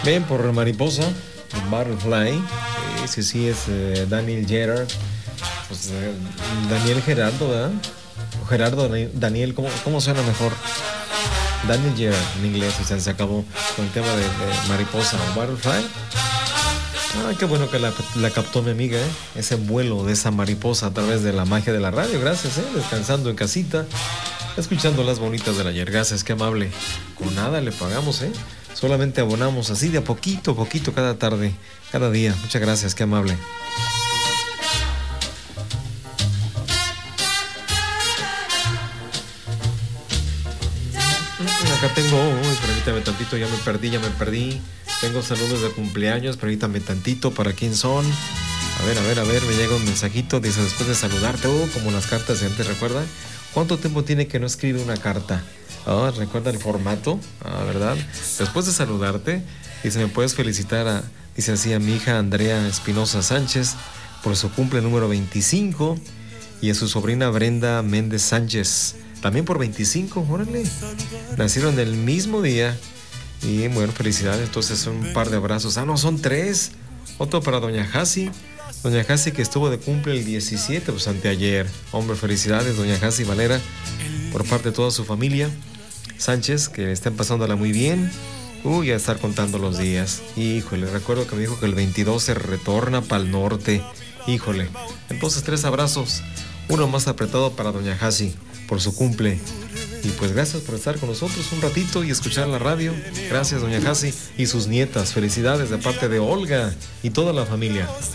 Ven por Mariposa, Butterfly. Sí, es Daniel Gerard. Pues, Daniel Gerardo, ¿verdad? O Gerardo Daniel, ¿cómo suena mejor? Daniel Gerard en inglés, o sea, se acabó con el tema de Mariposa o Butterfly. Ah, qué bueno que la captó mi amiga, ese vuelo de esa mariposa a través de la magia de la radio. Gracias, descansando en casita, escuchando las bonitas del ayer. Gracias, qué amable. Con nada le pagamos, solamente abonamos así de a poquito a poquito cada tarde, cada día. Muchas gracias, qué amable. Acá tengo, permítame tantito, ya me perdí. Tengo saludos de cumpleaños, permítame tantito, ¿para quién son? A ver, me llega un mensajito, dice, después de saludarte, como las cartas de antes, ¿recuerda? ¿Cuánto tiempo tiene que no escribe una carta? ¿Recuerda el formato? ¿Verdad? Después de saludarte, dice, ¿me puedes felicitar dice así, a mi hija Andrea Espinosa Sánchez por su cumple número 25 y a su sobrina Brenda Méndez Sánchez, también por 25, órale. Nacieron el mismo día. Y bueno, felicidades. Entonces son un par de abrazos. No, son 3. Otro para doña Jasi. Doña Jasi que estuvo de cumple el 17, pues anteayer. Hombre, felicidades, doña Jasi Valera, por parte de toda su familia Sánchez, que estén pasándola muy bien. A estar contando los días. Híjole, recuerdo que me dijo que el 22 se retorna para el norte. Híjole. Entonces 3 abrazos. Uno más apretado para doña Jasi por su cumple. Y pues gracias por estar con nosotros un ratito y escuchar la radio. Gracias, doña Jasi y sus nietas. Felicidades de parte de Olga y toda la familia.